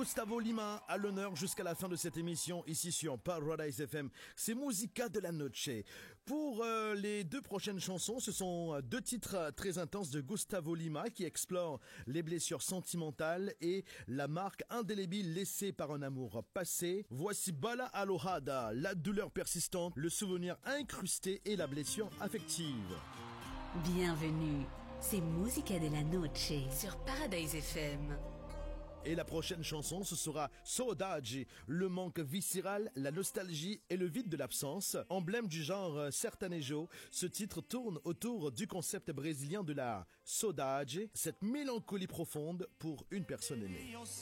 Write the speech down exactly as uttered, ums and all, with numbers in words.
Gustavo Lima à l'honneur jusqu'à la fin de cette émission ici sur Paradise F M. C'est Musica de la Noche. Pour euh, les deux prochaines chansons, ce sont deux titres très intenses de Gustavo Lima qui explorent les blessures sentimentales et la marque indélébile laissée par un amour passé. Voici Bala Alohada, la douleur persistante, le souvenir incrusté et la blessure affective. Bienvenue, c'est Musica de la Noche sur Paradise F M. Et la prochaine chanson, ce sera Saudade, le manque viscéral, la nostalgie et le vide de l'absence. Emblème du genre sertanejo, ce titre tourne autour du concept brésilien de la saudade, cette mélancolie profonde pour une personne aimée.